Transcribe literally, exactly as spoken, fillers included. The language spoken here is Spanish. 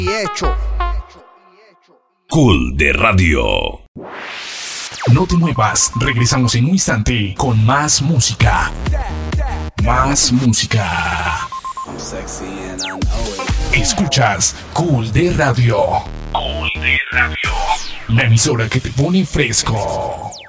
y hecho. Cool de Radio. No te muevas, regresamos en un instante con más música. Más música. Escuchas Cool de Radio. Cool de Radio. La emisora que te pone fresco.